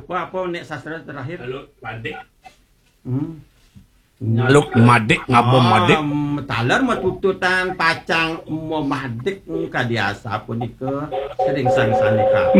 apa nek sastra terakhir? Nyaluk madik. Nyaluk madik ngabom madik. Taler matututan pacang mau madik kadiasa punika sering sang sanika.